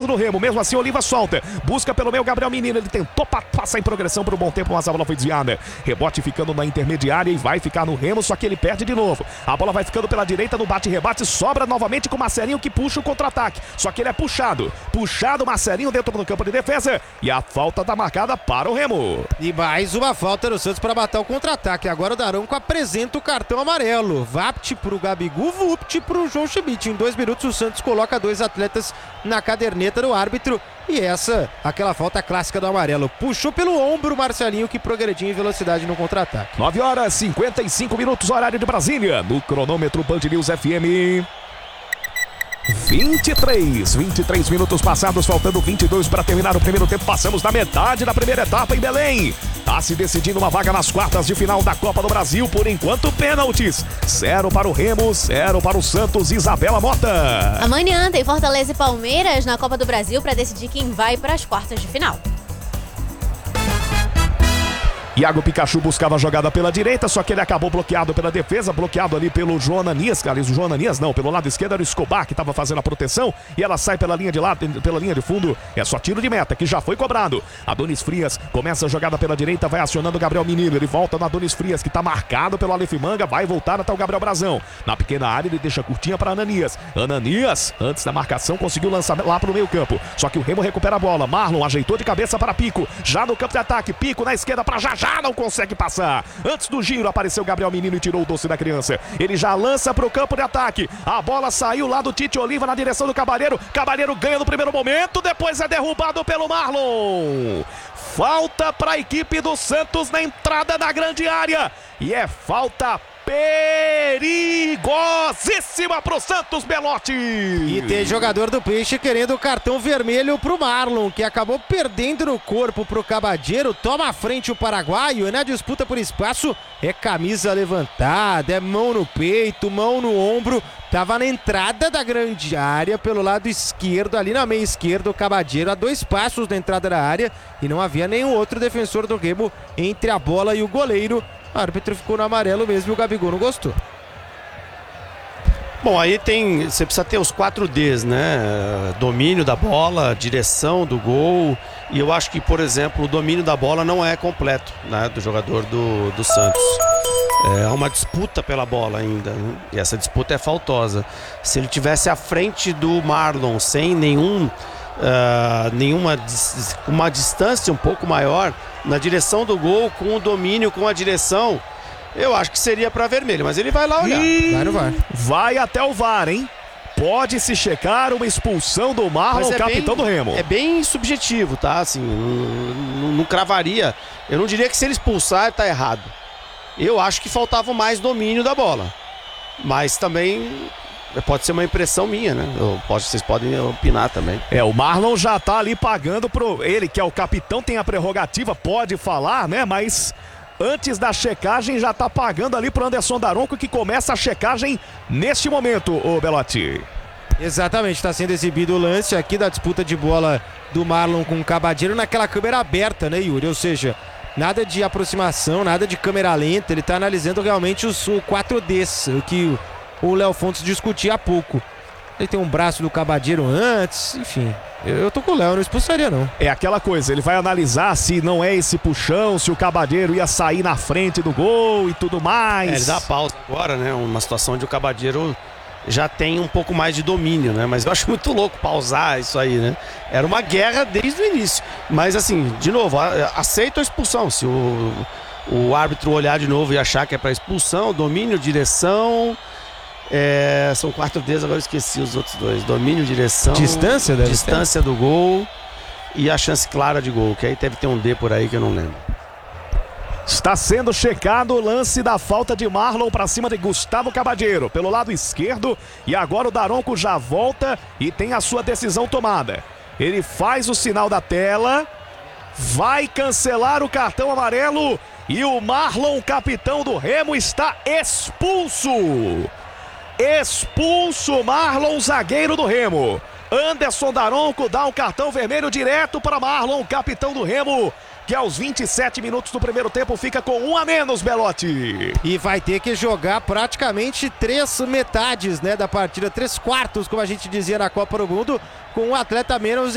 do Remo. Mesmo assim, Oliva solta. Busca pelo meio Gabriel Menino. Ele tentou passar em progressão por um bom tempo, mas a bola foi desviada. Rebote ficando na intermediária e vai ficar no Remo, só que ele perde de novo. A bola vai ficando pela direita no bate-rebate. Sobra novamente com o Marcelinho, que puxa o contra-ataque. Só que ele é puxado. Puxado Marcelinho dentro do campo de defesa. E a falta tá marcada para o Remo. E mais uma falta do Santos para matar o contra-ataque. Agora o Daronco apresenta o cartão amarelo. Vapt pro Gabigol, Vupt pro João Schmidt. Em 2 minutos o Santos coloca 2 atletas na caderneta do árbitro. E aquela falta clássica do amarelo. Puxou pelo ombro o Marcelinho, que progrediu em velocidade no contra-ataque. 9 horas 55 minutos, horário de Brasília. No cronômetro Band News FM. 23 minutos passados, faltando 22 para terminar o primeiro tempo. Passamos da metade da primeira etapa em Belém. Tá se decidindo uma vaga nas quartas de final da Copa do Brasil. Por enquanto, pênaltis. 0 para o Remo, 0 para o Santos. Isabela Mota. Amanhã tem Fortaleza e Palmeiras na Copa do Brasil para decidir quem vai para as quartas de final. Iago Pikachu buscava a jogada pela direita, só que ele acabou bloqueado pela defesa, bloqueado ali pelo João Ananias, pelo lado esquerdo era o Escobar que estava fazendo a proteção, e ela sai pela linha de lado, pela linha de fundo, é só tiro de meta, que já foi cobrado. Adonis Frias começa a jogada pela direita, vai acionando o Gabriel Menino, ele volta no Adonis Frias, que está marcado pelo Aleph Manga, vai voltar até o Gabriel Brazão. Na pequena área ele deixa curtinha para Ananias. Ananias, antes da marcação, conseguiu lançar lá para o meio campo, só que o Remo recupera a bola. Marlon ajeitou de cabeça para Pico, já no campo de ataque, Pico na esquerda para Jajá, não consegue passar. Antes do giro apareceu Gabriel Menino e tirou o doce da criança. Ele já lança para o campo de ataque. A bola saiu lá do Tite Oliva na direção do Cabalheiro. Cabalheiro ganha no primeiro momento, depois é derrubado pelo Marlon. Falta para a equipe do Santos na entrada da grande área. E é falta perigosíssima pro Santos, Belotti. E tem jogador do Peixe querendo o cartão vermelho pro Marlon, que acabou perdendo no corpo pro Cabadeiro. Toma à frente o paraguaio e na disputa por espaço é camisa levantada, é mão no peito, mão no ombro. Tava na entrada da grande área pelo lado esquerdo, ali na meia esquerda, o Cabadeiro a 2 passos da entrada da área e não havia nenhum outro defensor do Remo entre a bola e o goleiro. O árbitro ficou no amarelo mesmo e o Gabigol não gostou. Bom, aí você precisa ter os 4 Ds, né? Domínio da bola, direção do gol. E eu acho que, por exemplo, o domínio da bola não é completo, né, do jogador do Santos. É uma disputa pela bola ainda, né? E essa disputa é faltosa. Se ele tivesse à frente do Marlon sem uma distância um pouco maior na direção do gol, com o domínio, com a direção, eu acho que seria para vermelho, mas ele vai lá olhar. Vai no VAR. Vai até o VAR, hein? Pode se checar uma expulsão do Marlon, capitão do Remo. É bem subjetivo, tá? Assim, não cravaria. Eu não diria que se ele expulsar, tá errado. Eu acho que faltava mais domínio da bola. Mas também pode ser uma impressão minha, né? Vocês podem opinar também. O Marlon já tá ali pagando pro... Ele, que é o capitão, tem a prerrogativa, pode falar, né? Mas antes da checagem já tá pagando ali pro Anderson Daronco, que começa a checagem neste momento, ô Belotti. Exatamente, está sendo exibido o lance aqui da disputa de bola do Marlon com o Cabadeiro naquela câmera aberta, né, Yuri? Ou seja, nada de aproximação, nada de câmera lenta, ele está analisando realmente os 4Ds, o que o Léo Fontes discutia há pouco. Ele tem um braço do Cabadeiro antes, enfim. Eu tô com o Léo, não expulsaria não. É aquela coisa, ele vai analisar se não é esse puxão, se o Cabadeiro ia sair na frente do gol e tudo mais. Ele dá pausa agora, né? Uma situação onde o Cabadeiro já tem um pouco mais de domínio, né? Mas eu acho muito louco pausar isso aí, né? Era uma guerra desde o início. Mas assim, de novo, aceito a expulsão. Se o árbitro olhar de novo e achar que é para expulsão, domínio, direção... são 4 Ds, agora eu esqueci os outros 2. Domínio, direção, distância do gol e a chance clara de gol, que aí deve ter um D por aí que eu não lembro. Está sendo checado o lance da falta de Marlon para cima de Gustavo Cabadeiro pelo lado esquerdo, e agora o Daronco já volta e tem a sua decisão tomada. Ele faz o sinal da tela, vai cancelar o cartão amarelo e o Marlon, capitão do Remo, está expulso. Expulso Marlon, zagueiro do Remo. Anderson Daronco dá um cartão vermelho direto para Marlon, capitão do Remo, que aos 27 minutos do primeiro tempo fica com 1 a menos, Belotti. E vai ter que jogar praticamente 3 metades, né, da partida, 3 quartos, como a gente dizia na Copa do Mundo, com um atleta a menos